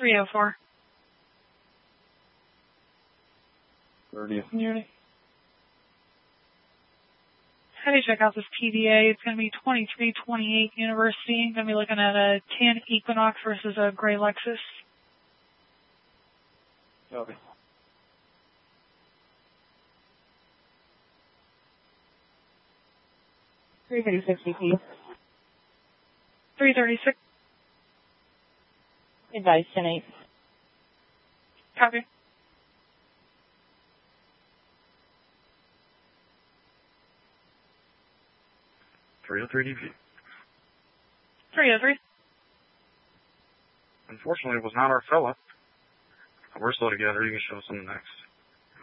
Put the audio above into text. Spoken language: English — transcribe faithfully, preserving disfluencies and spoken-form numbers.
three oh four. thirty. Nearly. How do you check out this P D A? It's going to be twenty-three twenty-eight University. Going to be looking at a tan Equinox versus a gray Lexus. Copy. three thirty-six E P. three thirty-six. Advice ten eight. Copy. three oh three D P. three oh three. Unfortunately, it was not our fella. We're still together. You can show us on the next.